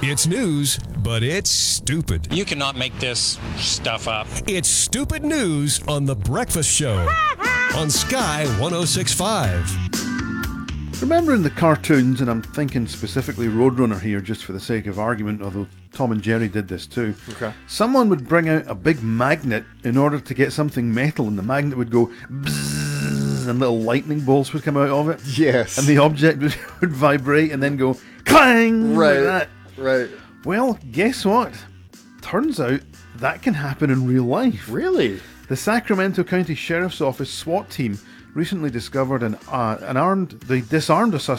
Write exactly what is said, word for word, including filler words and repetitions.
It's news, but it's stupid. You cannot make this stuff up. It's stupid news on The Breakfast Show on Sky one oh six point five. Remember in the cartoons, and I'm thinking specifically Roadrunner here just for the sake of argument, although Tom and Jerry did this too. Okay. Someone would bring out a big magnet in order to get something metal, and the magnet would go bzzz, and little lightning bolts would come out of it. Yes. And the object would, would vibrate and then go clang! Right. Like that. Right. Well, guess what? Turns out that can happen in real life. Really? The Sacramento County Sheriff's Office SWAT team recently discovered an uh, an armed, they disarmed a suspect